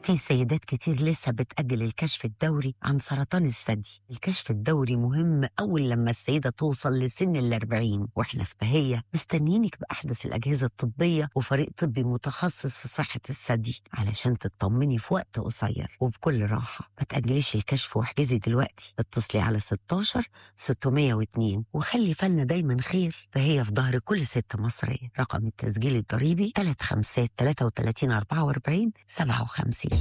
في سيدات كتير لسه بتأجل الكشف الدوري عن سرطان الثدي. الكشف الدوري مهم أول لما السيدة توصل لسن 40، وإحنا في بهية مستنيينك بأحدث الأجهزة الطبية وفريق طبي متخصص في صحة الثدي علشان تطمني في وقت قصير وبكل راحة. ما تأجليش الكشف واحجزي دلوقتي، اتصلي على 16 602 وخلي فالنا دايما خير، فهي في ظهر كل ست مصرية. رقم التسجيل الضريبي 35 33 44 57.